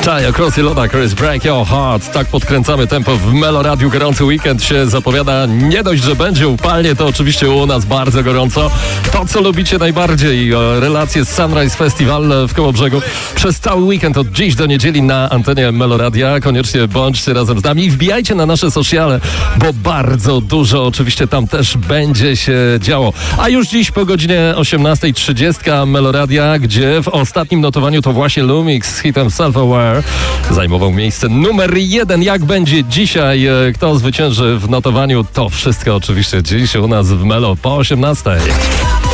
Czaja, Crossy Loda, Chris, Break Your Heart. Tak podkręcamy tempo w Melo Radiu. Gorący weekend się zapowiada. Nie dość, że będzie upalnie, to oczywiście u nas bardzo gorąco. To, co lubicie najbardziej, relacje z Sunrise Festival w Kołobrzegu. Przez cały weekend od dziś do niedzieli na antenie Melo Radia. Koniecznie bądźcie razem z nami i wbijajcie na nasze sociale, bo bardzo dużo oczywiście tam też będzie się działo. A już dziś po godzinie 18:30 Melo Radia, gdzie w ostatnim notowaniu to właśnie Lumix z hitem Self-Aware zajmował miejsce numer 1. Jak będzie dzisiaj, kto zwycięży w notowaniu, to wszystko oczywiście dziś u nas w Melo po 18:00.